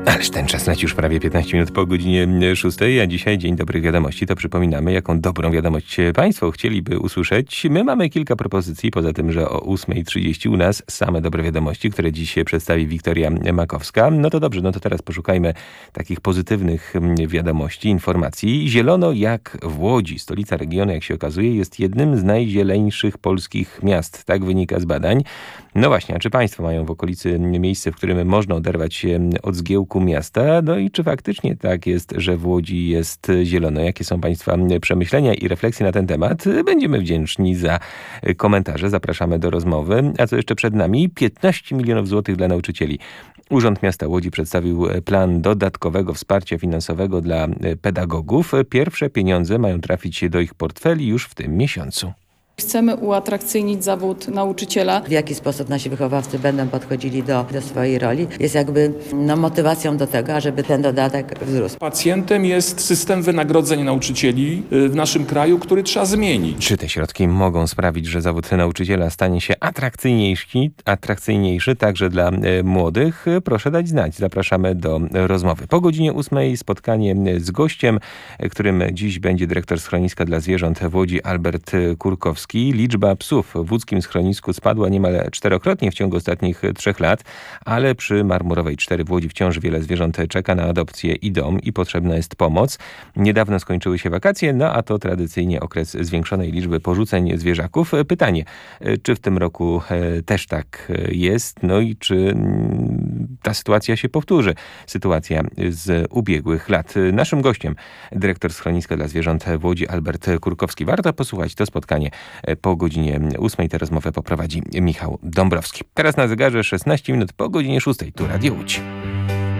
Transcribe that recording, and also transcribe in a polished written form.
Ależ ten czas leci już prawie 15 minut po godzinie 6, a dzisiaj Dzień Dobrych Wiadomości. To przypominamy, jaką dobrą wiadomość Państwo chcieliby usłyszeć. My mamy kilka propozycji, poza tym, że o 8:30 u nas same dobre wiadomości, które dziś przedstawi Wiktoria Makowska. No to dobrze, no to teraz poszukajmy takich pozytywnych wiadomości, informacji. Zielono jak w Łodzi. Stolica regionu, jak się okazuje, jest jednym z najzieleńszych polskich miast. Tak wynika z badań. No właśnie, a czy Państwo mają w okolicy miejsce, w którym można oderwać się od zgiełku miasta? No i czy faktycznie tak jest, że w Łodzi jest zielono? Jakie są Państwa przemyślenia i refleksje na ten temat? Będziemy wdzięczni za komentarze. Zapraszamy do rozmowy. A co jeszcze przed nami? 15 milionów złotych dla nauczycieli. Urząd Miasta Łodzi przedstawił plan dodatkowego wsparcia finansowego dla pedagogów. Pierwsze pieniądze mają trafić do ich portfeli już w tym miesiącu. Chcemy uatrakcyjnić zawód nauczyciela. W jaki sposób nasi wychowawcy będą podchodzili do swojej roli, jest jakby motywacją do tego, żeby ten dodatek wzrósł. Pacjentem jest system wynagrodzeń nauczycieli w naszym kraju, który trzeba zmienić. Czy te środki mogą sprawić, że zawód nauczyciela stanie się atrakcyjniejszy także dla młodych? Proszę dać znać. Zapraszamy do rozmowy. Po godzinie 8 spotkanie z gościem, którym dziś będzie dyrektor schroniska dla zwierząt w Łodzi Albert Kurkowski. Liczba psów w łódzkim schronisku spadła niemal 4-krotnie w ciągu ostatnich 3 lat, ale przy Marmurowej 4 w Łodzi wciąż wiele zwierząt czeka na adopcję i dom i potrzebna jest pomoc. Niedawno skończyły się wakacje, no a to tradycyjnie okres zwiększonej liczby porzuceń zwierzaków. Pytanie, czy w tym roku też tak jest? No i czy ta sytuacja się powtórzy? Sytuacja z ubiegłych lat. Naszym gościem dyrektor schroniska dla zwierząt w Łodzi Albert Kurkowski. Warto posłuchać to spotkanie po godzinie 8. Tę rozmowę poprowadzi Michał Dąbrowski. Teraz na zegarze 16 minut po godzinie 6. Tu Radio Łódź.